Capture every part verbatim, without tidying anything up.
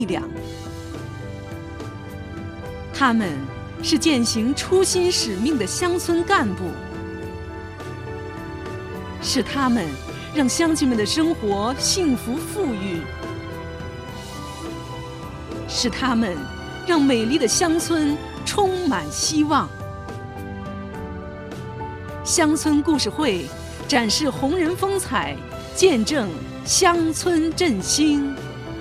力量。他们是践行初心使命的乡村干部，是他们让乡亲们的生活幸福富裕，是他们让美丽的乡村充满希望。乡村故事会展示红人风采，见证乡村振兴。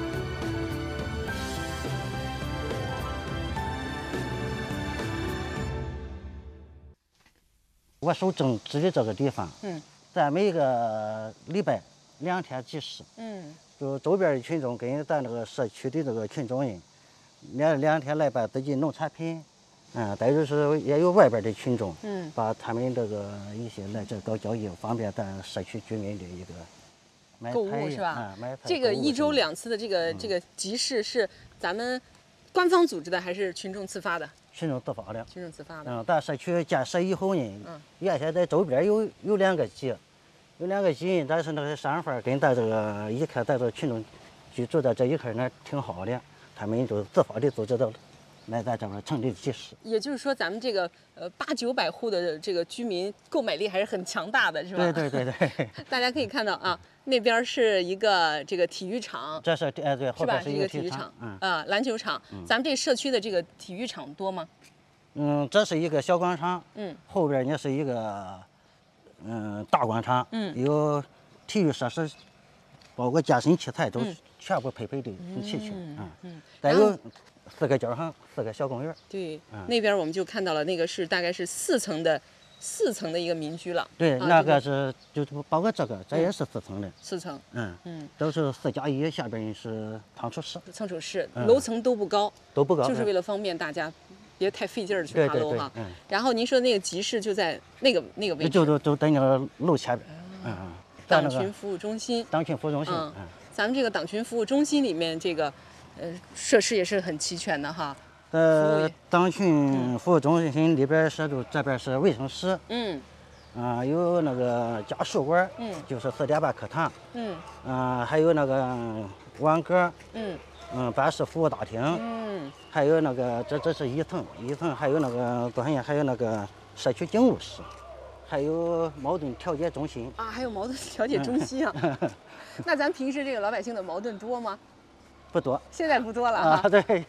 我手种植的这个地方， 嗯， 咱每个礼拜两天集市， 嗯， 就周边的群众跟咱这个社区的这个群众人，两两天来把自己农产品，嗯，再就是也有外边的群众， 嗯， 把他们这个一些来这搞交易，方便咱社区居民的一个买购物菜是吧？ 啊，买菜。 这个一周购物什么的两次的这个这个集市是咱们官方组织的还是群众自发的？ 群众自发的。 群众自发的。 嗯，咱社区建设以后呢， 嗯， 原先在周边有有两个集，有两个集，但是那个商贩跟咱这个一看咱这个群众居住在这一块呢挺好的，他们就自发的组织到来咱这边成立集市。 也就是说，咱们这个呃八九百户的这个居民购买力还是很强大的，是吧？ 对对对对。 大家可以看到啊，那边是一个这个体育场， 这是哎对，后是吧？ 边是一个体育场体育场，，嗯啊，篮球场。咱们这社区的这个体育场多吗？ 嗯，这是一个小广场， 嗯， 后边呢是一个嗯大广场， 嗯， 有体育设施，包括健身器材都嗯全部配备的很齐全， 嗯嗯嗯。 再然后有四个教堂，四个小公园。 对， 嗯那边我们就看到了，那个是大概是四层的，四层的一个民居了。 对， 啊那个这个是就是包括这个，这也是四层的， 四层， 嗯嗯， 都是四加一，下边是仓储室， 仓储室， 嗯楼层都不高， 都不高， 就是为了方便大家别太费劲儿去对对爬楼哈。 对嗯然后您说那个集市就在那个那个位置， 就就就在那个楼前边，嗯嗯，在党那个群服务中心。 党群服务中心， 嗯嗯， 咱们这个党群服务中心里面，这个呃设施也是很齐全的哈。服务呃业， 党群服务中心里边是就这边是卫生室， 嗯啊、有那个家属馆， 嗯就是四点半课堂， 嗯嗯、还有那个网格， 嗯嗯，办事服务大厅， 嗯还有那个这这是一层，一层还有那个多少年，还有那个社区警务室，还有矛盾调解中心。 啊，还有矛盾调解中心啊。那咱平时这个老百姓的矛盾多吗？ 不多现在不多了啊， 哈。 对。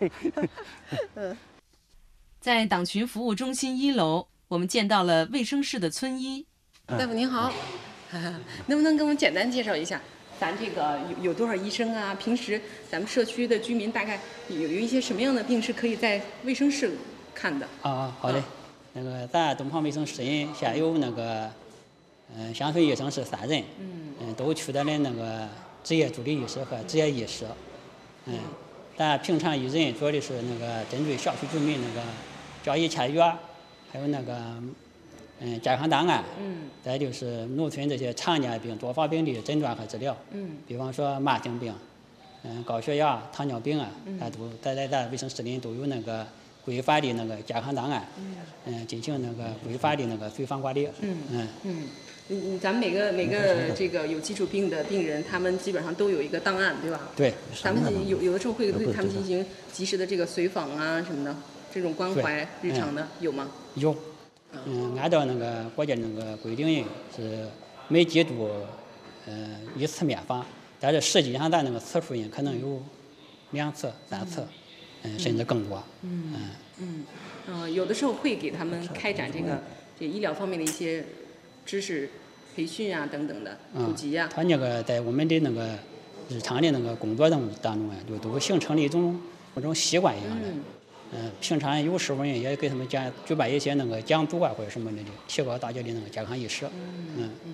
在党群服务中心一楼，我们见到了卫生室的村医。 大夫您好，能不能给我们简单介绍一下，咱这个有有多少医生啊？平时咱们社区的居民大概有有一些什么样的病是可以在卫生室看的？ 啊，好的。那个咱东方卫生室呢，现有那个，嗯，乡村医生是三人， 嗯嗯，都取得了那个职业助理医师和职业医师，嗯，咱平常一人主要的是那个针对小区居民那个交易签约，还有那个嗯健康档案， 嗯再就是农村这些常见病、多发病的诊断和治疗， 嗯比方说慢性病，嗯，高血压、糖尿病啊，咱都在在咱卫生室里都有那个规范的那个健康档案，嗯，进行那个规范的那个随访管理， 嗯嗯， 嗯，嗯嗯，咱们每个每个这个有基础病的病人，他们基本上都有一个档案，对吧？ 对， 咱们有有的时候会对他们进行及时的这个随访啊什么的，这种关怀日常的有吗？ 有，嗯，按照那个国家那个规定是每季度，呃，一次面访，但是实际上咱那个次数呢，可能有两次、三次，嗯，甚至更多， 嗯嗯。 嗯，呃，有的时候会给他们开展这个这医疗方面的一些知识培训啊等等的普及呀、 啊。他那个在我们的那个日常的那个工作当当中啊，就都形成了一种一种习惯一样的。 嗯嗯、呃，平常有时候呢也给他们讲举办一些那个讲座啊或者什么的，提高大家的那个健康意识。 嗯嗯嗯。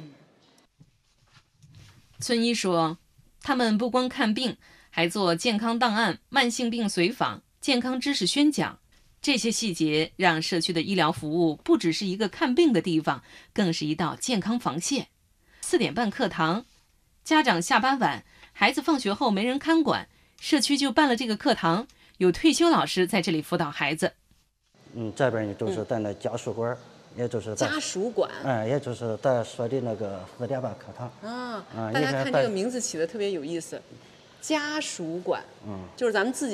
村医说，他们不光看病，还做健康档案、慢性病随访、健康知识宣讲。这些细节让社区的医疗服务不只是一个看病的地方，更是一道健康防线。四点半课堂，家长下班晚，孩子放学后没人看管，社区就办了这个课堂，有退休老师在这里辅导孩子。 嗯，这边呢就是咱的家属馆，也就是咱家属馆。 嗯，也就是咱说的那个四点半课堂。 啊， 啊大家你看大看这个名字起的特别有意思，家属馆。 嗯， 就是咱们自己。